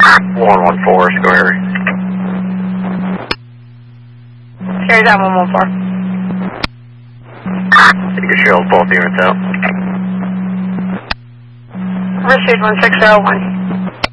114, go Harry. Carry that 114. You can shield both units out. Received 1601.